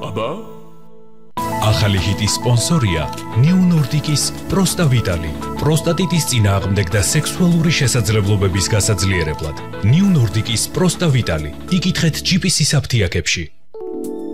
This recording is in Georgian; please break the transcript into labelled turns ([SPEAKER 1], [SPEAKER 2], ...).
[SPEAKER 1] აბა
[SPEAKER 2] ახალი ჰიტის სპონსორია New Nordic-ის პროსტა ვიტალი. პროსტატიტის წინააღმდეგ და სექსუალური შესაძლებლობების გასაძლიერებლად. New Nordic-ის პროსტა ვიტალი. იკითხეთ GPS-ის აფთიაქებში.